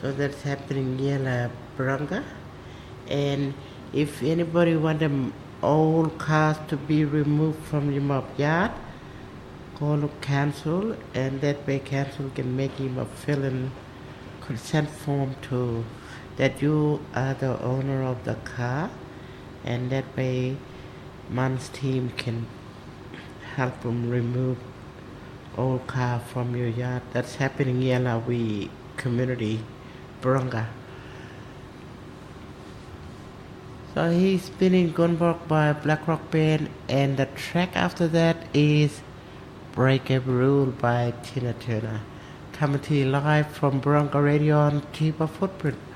So that's happening near La Branga. And if anybody want them old cars to be removed from your mob yard, call to council, and that way council can make him a fill in consent form to that you are the owner of the car, and that way Man's team can help them remove old car from your yard. That's happening in Yalawi community, Branga. So he's been in Gunborg by Black Rock Band, and the track after that is Break Every Rule by Tina Turner. Coming to you live from Branga Radio on Chiba Footprint.